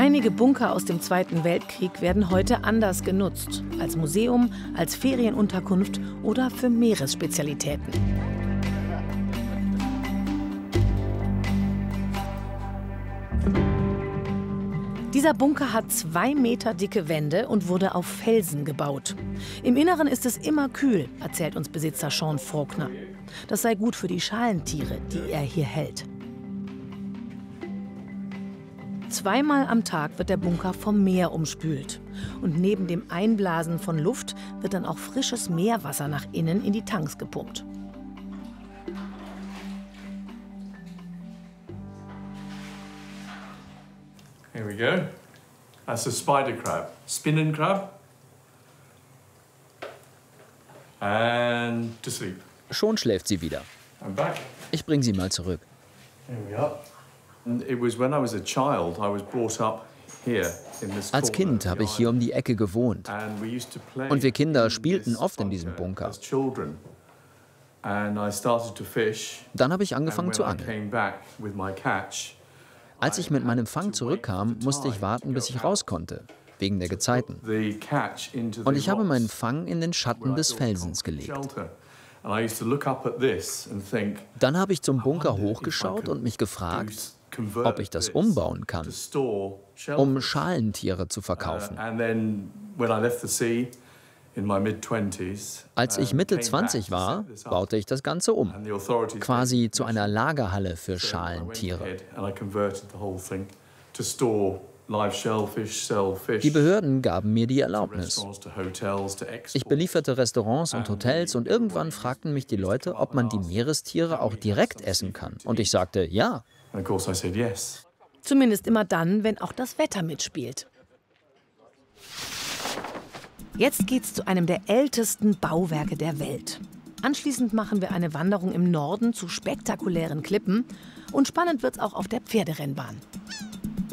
Einige Bunker aus dem Zweiten Weltkrieg werden heute anders genutzt. Als Museum, als Ferienunterkunft oder für Meeresspezialitäten. Dieser Bunker hat 2 Meter dicke Wände und wurde auf Felsen gebaut. Im Inneren ist es immer kühl, erzählt uns Besitzer Sean Faulkner. Das sei gut für die Schalentiere, die er hier hält. Zweimal am Tag wird der Bunker vom Meer umspült. Und neben dem Einblasen von Luft wird dann auch frisches Meerwasser nach innen in die Tanks gepumpt. Here we go. That's a spider crab, spinning crab. And to sleep. Schon schläft sie wieder. I'm back. Ich bringe sie mal zurück. Here we are. And it was when I was a child, I was brought up here in this Als Kind habe ich hier um die Ecke gewohnt. And we used to play. Und wir Kinder spielten oft in diesem Bunker. As children. And I started to fish. Dann habe ich angefangen zu And when I angeln. came back with my catch. Als ich mit meinem Fang zurückkam, musste ich warten, bis ich raus konnte, wegen der Gezeiten. Und ich habe meinen Fang in den Schatten des Felsens gelegt. Dann habe ich zum Bunker hochgeschaut und mich gefragt, ob ich das umbauen kann, um Schalentiere zu verkaufen. Als ich Mitte 20 war, baute ich das Ganze um, quasi zu einer Lagerhalle für Schalentiere. Die Behörden gaben mir die Erlaubnis. Ich belieferte Restaurants und Hotels und irgendwann fragten mich die Leute, ob man die Meerestiere auch direkt essen kann. Und ich sagte, ja. Zumindest immer dann, wenn auch das Wetter mitspielt. Jetzt geht's zu einem der ältesten Bauwerke der Welt. Anschließend machen wir eine Wanderung im Norden zu spektakulären Klippen. Und spannend wird's auch auf der Pferderennbahn.